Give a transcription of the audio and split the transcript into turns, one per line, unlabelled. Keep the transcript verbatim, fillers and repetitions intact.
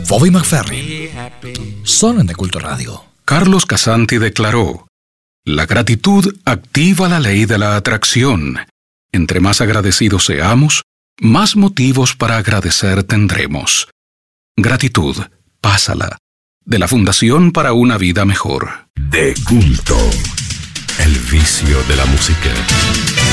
Bobby McFerrin, solo en De Culto Radio.
Carlos Casanti declaró: la gratitud activa la ley de la atracción. Entre más agradecidos seamos, más motivos para agradecer tendremos. Gratitud, pásala. De la Fundación para una Vida Mejor.
De Culto, el vicio de la música.